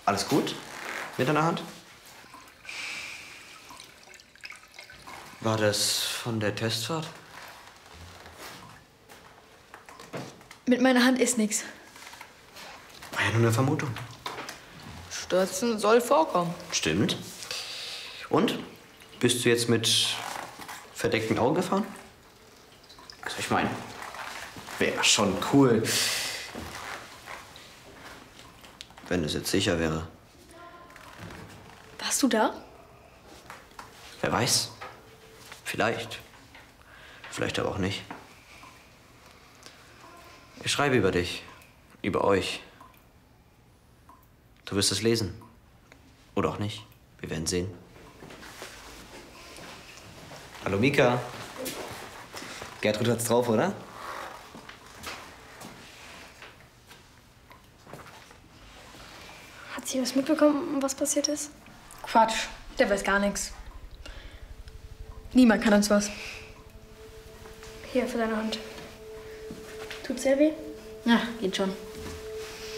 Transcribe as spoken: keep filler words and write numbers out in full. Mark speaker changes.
Speaker 1: Alles gut mit deiner Hand? War das von der Testfahrt?
Speaker 2: Mit meiner Hand ist nichts.
Speaker 1: War ja nur eine Vermutung.
Speaker 2: Stürzen soll vorkommen.
Speaker 1: Stimmt. Und? Bist du jetzt mit verdeckten Augen gefahren? Was soll ich meinen? Wäre schon cool. Wenn es jetzt sicher wäre.
Speaker 2: Warst du da?
Speaker 1: Wer weiß. Vielleicht. Vielleicht aber auch nicht. Ich schreibe über dich. Über euch. Du wirst es lesen. Oder auch nicht. Wir werden sehen. Hallo Mika. Gertrud hat's drauf, oder?
Speaker 3: Hat sie was mitbekommen, was passiert ist?
Speaker 2: Quatsch, der weiß gar nichts. Niemand kann uns was.
Speaker 3: Hier, für deine Hand. Tut's sehr weh?
Speaker 2: Ja, geht schon.